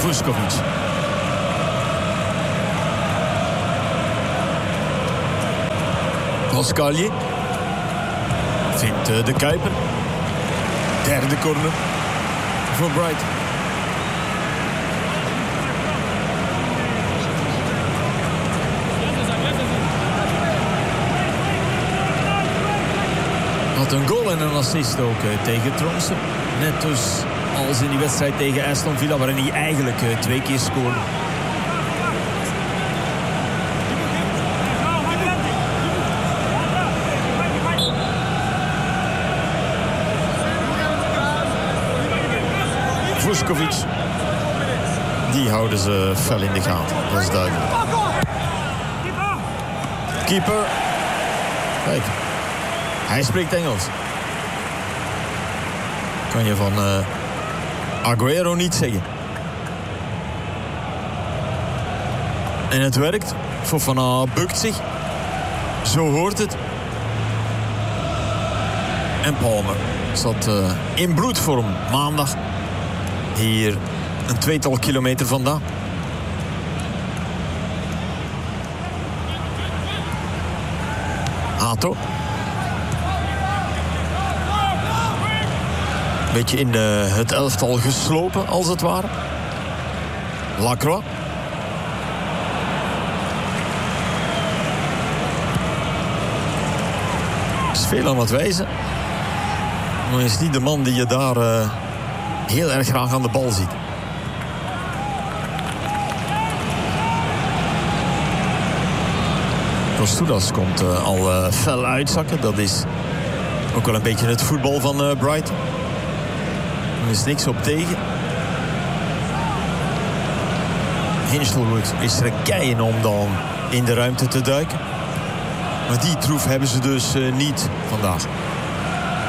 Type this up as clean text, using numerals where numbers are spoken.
Vuskovic. Pascalier. Vindt de Kuiper. Derde corner voor Brighton. Had een goal en een assist ook tegen Tromsø. Net dus als in die wedstrijd tegen Aston Villa, waarin hij eigenlijk 2 keer scoorde. Vuskovic. Die houden ze fel in de gaten, dat is duidelijk. Keeper. Kijk. Hij spreekt Engels. Kan je van Aguero niet zeggen. En het werkt. Fofana bukt zich. Zo hoort het. En Palmer zat in bloedvorm maandag. Hier een 2-tal kilometer vandaan. Hato. Beetje in het elftal geslopen, als het ware. Lacroix. Is veel aan het wijzen. Maar is niet de man die je daar heel erg graag aan de bal ziet. Kostoudas komt al fel uitzakken. Dat is ook wel een beetje het voetbal van Brighton. Er is niks op tegen. Hinshelwood is er keien om dan in de ruimte te duiken. Maar die troef hebben ze dus niet vandaag.